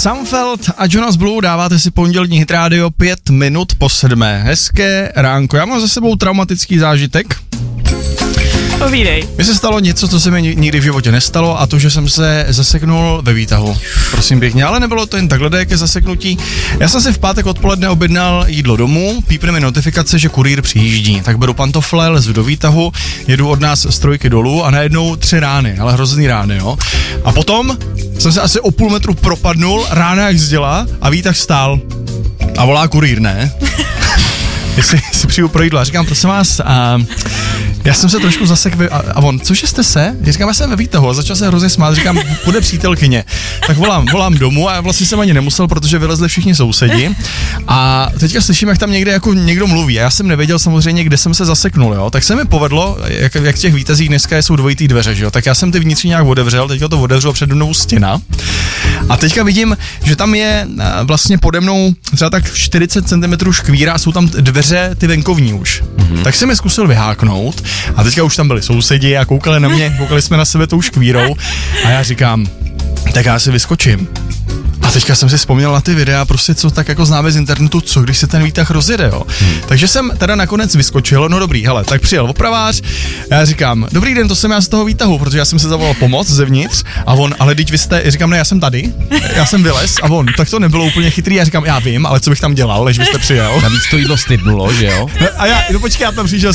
Sumfeld a Jonas Blue, dáváte si pondělní Hit Radio 5 minut po 7. Hezké ránko. Já mám za sebou traumatický zážitek. Povídej. Mně se stalo něco, co se mi nikdy v životě nestalo, a to, že jsem se zaseknul ve výtahu. Prosím pěkně, ale nebylo to jen takhle jaké zaseknutí. Já jsem si v pátek odpoledne objednal jídlo domů, pípne mi notifikace, že kurýr přijíždí. Tak beru pantofle, lezu do výtahu, jedu od nás z trojky dolů a najednou 3 rány, ale hrozný rány, jo. A potom jsem se asi o půl metru propadnul, rána jak zděla a výtah stál. A volá kurýr, ne? Jestli si přijdu pro jídlo. A říkám, prosím vás, já jsem se trošku zasekl a on, cože jste se? Já říkám, já jsem ve výtahu a začal se hrozně smát, říkám, bude přítelkyně. Tak volám domů a vlastně jsem ani nemusel, protože vylezli všichni sousedi. A teďka slyším, jak tam někde jako někdo mluví. A já jsem nevěděl samozřejmě, kde jsem se zaseknul, jo. Tak se mi povedlo, jak v těch výtazích dneska jsou dvojitý dveře, že jo. Tak já jsem ty vnitřní nějak otevřel, teďka to otevřelo přede mnou stěna. A teďka vidím, že tam je vlastně pode mnou třeba tak 40 cm škvíra a jsou tam dveře ty venkovní už. Tak jsem je zkusil vyháknout a teďka už tam byli sousedi a koukali na mě, koukali jsme na sebe tou škvírou a já říkám, tak já si vyskočím. A teďka jsem si vzpomněl na ty videa, prostě co tak jako známe z internetu, co když se ten výtah rozjede, jo. Takže jsem teda nakonec vyskočil, no dobrý, hele, tak přijel opravář, já říkám, dobrý den, to jsem já z toho výtahu, protože já jsem si zavolal pomoc zevnitř a on, ale teď vy jste, říkám, ne, já jsem tady, já jsem vylez a on, tak to nebylo úplně chytrý, já říkám, já vím, ale co bych tam dělal, než byste přijel. Navíc to jídlo stydnulo, že jo? A já, no počkej, já tam přišel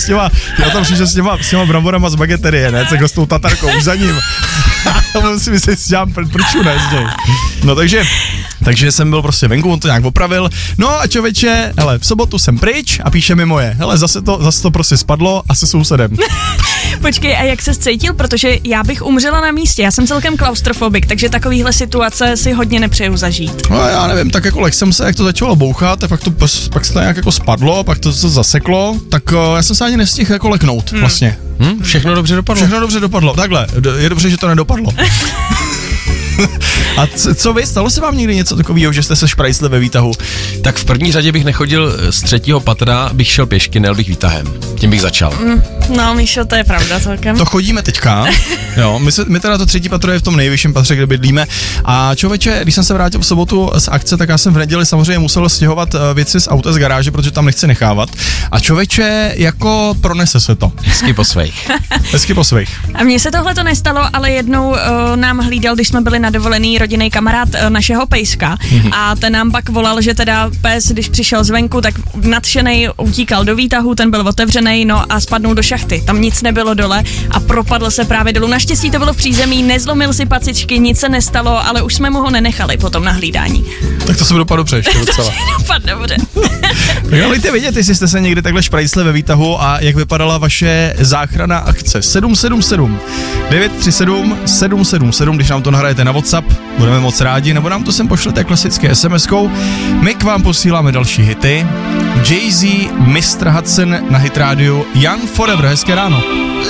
s těma bramborama z bageterie, ne, tak s tou tatarkou už za ním. A on si myslí, že dělám prču, ne, z něj. No takže jsem byl prostě venku, on to nějak opravil. No a čověče, hele, v sobotu jsem pryč a píše mi moje, hele, zase to prostě spadlo a se sousedem. Počkej, a jak se cítil? Protože já bych umřela na místě, já jsem celkem klaustrofobik, takže takovýhle situace si hodně nepřeju zažít. No já nevím, tak jako jsem se, jak to začalo bouchat, tak pak se to nějak jako spadlo, pak to se zaseklo, tak já jsem se ani nestihl jako leknout vlastně. Všechno dobře dopadlo. Všechno dobře dopadlo, takhle, je dobře, že to nedopadlo. A co vy, stalo se vám někdy něco takového, že jste se šprajsli ve výtahu? Tak v první řadě bych nechodil z 3. patra, bych šel pěšky, nejel bych výtahem. Tím bych začal. No, Míšo, to je pravda celkem. To chodíme teďka, jo, my teda to 3. patro je v tom nejvyšším patře, kde bydlíme. A člověče, když jsem se vrátil v sobotu z akce, tak já jsem v neděli samozřejmě musel stěhovat věci z auta z garáže, protože tam nechci nechávat. A člověče, jako pronese se to. Hezky po svých. Hezky po svých. A mně se tohle to nestalo, ale jednou nám hlídal, když jsme byli na dovolený, rodinný kamarád našeho pejska. A ten nám pak volal, že teda pes, když přišel zvenku, tak nadšenej utíkal do výtahu, ten byl otevřený, no a spadnul do šachty. Tam nic nebylo dole a propadl se právě dolů. Naštěstí to bylo v přízemí, nezlomil si pacičky, nic se nestalo, ale už jsme mu ho nenechali potom na hlídání. Tak to se mi dopadlo dobře ještě docela. Dopadlo dobře. Dejte vědět, jestli jste se někdy takhle šprajsli ve výtahu a jak vypadala vaše záchranná akce. 777 937 777, když nám to nahrajete na WhatsApp, budeme moc rádi, nebo nám to sem pošlete klasické SMS-kou. My k vám posíláme další hity. Jay-Z, Mr. Hudson na Hit Radio, Young Forever, hezké ráno.